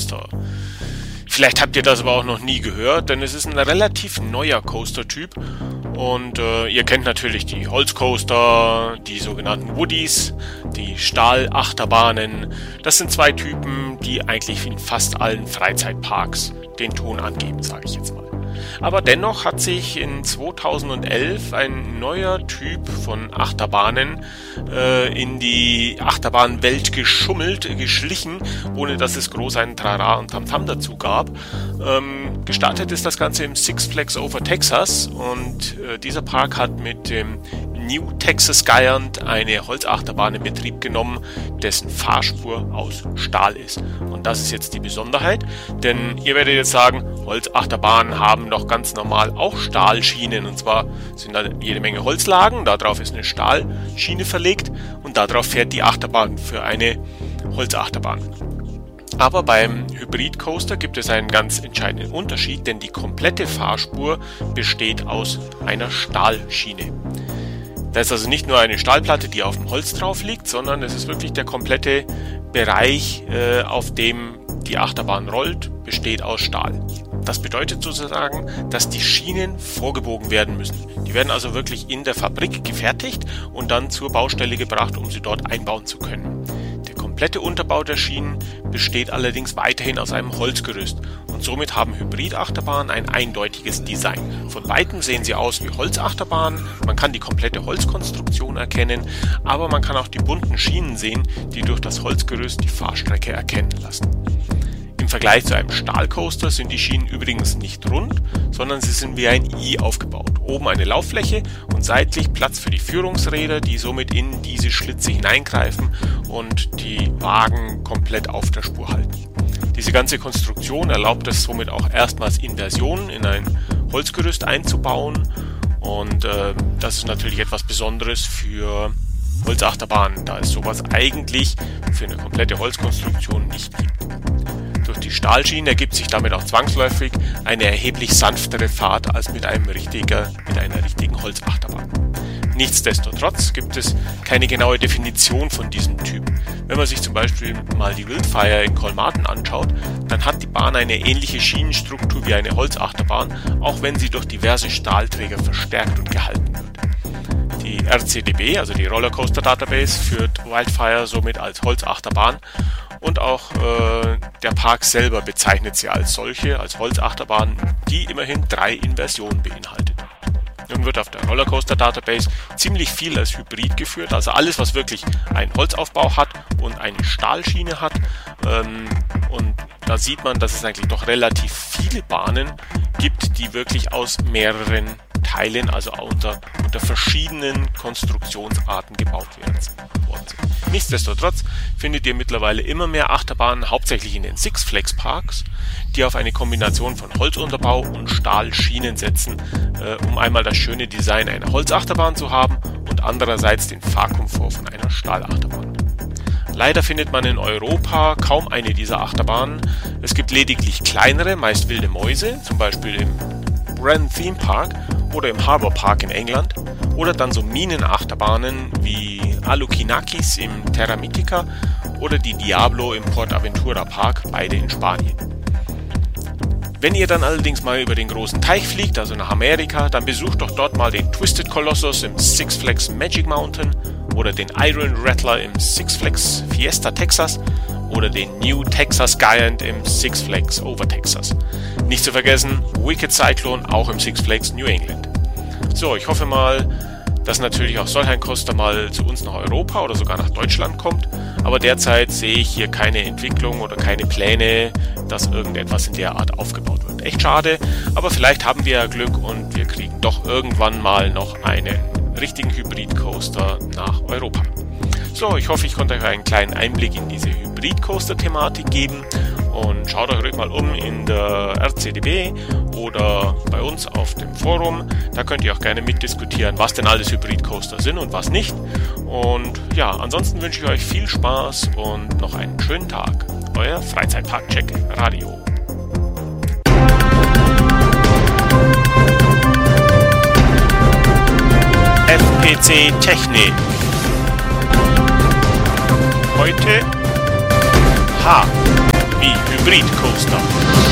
Coaster. Vielleicht habt ihr das aber auch noch nie gehört, denn es ist ein relativ neuer Coaster-Typ. Und ihr kennt natürlich die Holzcoaster, die sogenannten Woodies, die Stahlachterbahnen. Das sind zwei Typen, die eigentlich in fast allen Freizeitparks den Ton angeben, sage ich jetzt mal. Aber dennoch hat sich in 2011 ein neuer Typ von Achterbahnen in die Achterbahnwelt geschlichen, ohne dass es groß einen Trara und Tamtam dazu gab. Gestartet ist das Ganze im Six Flags Over Texas und dieser Park hat mit dem New Texas Giant eine Holzachterbahn in Betrieb genommen, dessen Fahrspur aus Stahl ist. Und das ist jetzt die Besonderheit, denn ihr werdet jetzt sagen, Holzachterbahnen haben doch ganz normal auch Stahlschienen, und zwar sind da jede Menge Holzlagen, darauf ist eine Stahlschiene verlegt und darauf fährt die Achterbahn für eine Holzachterbahn. Aber beim Hybrid-Coaster gibt es einen ganz entscheidenden Unterschied, denn die komplette Fahrspur besteht aus einer Stahlschiene. Da ist also nicht nur eine Stahlplatte, die auf dem Holz drauf liegt, sondern es ist wirklich der komplette Bereich, auf dem die Achterbahn rollt, besteht aus Stahl. Das bedeutet sozusagen, dass die Schienen vorgebogen werden müssen. Die werden also wirklich in der Fabrik gefertigt und dann zur Baustelle gebracht, um sie dort einbauen zu können. Der komplette Unterbau der Schienen besteht allerdings weiterhin aus einem Holzgerüst und somit haben Hybridachterbahnen ein eindeutiges Design. Von weitem sehen sie aus wie Holzachterbahnen, man kann die komplette Holzkonstruktion erkennen, aber man kann auch die bunten Schienen sehen, die durch das Holzgerüst die Fahrstrecke erkennen lassen. Im Vergleich zu einem Stahlcoaster sind die Schienen übrigens nicht rund, sondern sie sind wie ein I aufgebaut. Oben eine Lauffläche und seitlich Platz für die Führungsräder, die somit in diese Schlitze hineingreifen und die Wagen komplett auf der Spur halten. Diese ganze Konstruktion erlaubt es somit auch erstmals Inversionen in ein Holzgerüst einzubauen und das ist natürlich etwas Besonderes für Holzachterbahnen, da es sowas eigentlich für eine komplette Holzkonstruktion nicht gibt. Durch die Stahlschienen ergibt sich damit auch zwangsläufig eine erheblich sanftere Fahrt als mit einer richtigen Holzachterbahn. Nichtsdestotrotz gibt es keine genaue Definition von diesem Typ. Wenn man sich zum Beispiel mal die Wildfire in Kolmarten anschaut, dann hat die Bahn eine ähnliche Schienenstruktur wie eine Holzachterbahn, auch wenn sie durch diverse Stahlträger verstärkt und gehalten wird. Die RCDB, also die Rollercoaster Database, führt Wildfire somit als Holzachterbahn und auch der Park selber bezeichnet sie als solche, als Holzachterbahn, die immerhin 3 Inversionen beinhaltet. Nun wird auf der Rollercoaster Database ziemlich viel als Hybrid geführt, also alles, was wirklich einen Holzaufbau hat und eine Stahlschiene hat. Und da sieht man, dass es eigentlich doch relativ viele Bahnen gibt, die wirklich aus mehreren Teilen, also unter verschiedenen Konstruktionsarten gebaut worden sind. Nichtsdestotrotz findet ihr mittlerweile immer mehr Achterbahnen, hauptsächlich in den Six Flags Parks, die auf eine Kombination von Holzunterbau und Stahlschienen setzen, um einmal das schöne Design einer Holzachterbahn zu haben und andererseits den Fahrkomfort von einer Stahlachterbahn. Leider findet man in Europa kaum eine dieser Achterbahnen. Es gibt lediglich kleinere, meist wilde Mäuse, zum Beispiel im Wren Theme Park oder im Harbour Park in England, oder dann so Minenachterbahnen wie Alukinakis im Terra Mythica oder die Diablo im Port Aventura Park, beide in Spanien. Wenn ihr dann allerdings mal über den großen Teich fliegt, also nach Amerika, dann besucht doch dort mal den Twisted Colossus im Six Flags Magic Mountain oder den Iron Rattler im Six Flags Fiesta Texas oder den New Texas Giant im Six Flags Over Texas. Nicht zu vergessen, Wicked Cyclone auch im Six Flags New England. So, ich hoffe mal, dass natürlich auch solch ein Coaster mal zu uns nach Europa oder sogar nach Deutschland kommt, aber derzeit sehe ich hier keine Entwicklung oder keine Pläne, dass irgendetwas in der Art aufgebaut wird. Echt schade, aber vielleicht haben wir ja Glück und wir kriegen doch irgendwann mal noch einen richtigen Hybrid-Coaster nach Europa. So, ich hoffe, ich konnte euch einen kleinen Einblick in diese Hybrid-Coaster-Thematik geben und schaut euch ruhig mal um in der RCDB oder bei uns auf dem Forum. Da könnt ihr auch gerne mitdiskutieren, was denn alles Hybrid-Coaster sind und was nicht. Und ja, ansonsten wünsche ich euch viel Spaß und noch einen schönen Tag. Euer Freizeitpark-Check Radio. FPC Technik. Heute H wie Hybrid. Street Coaster.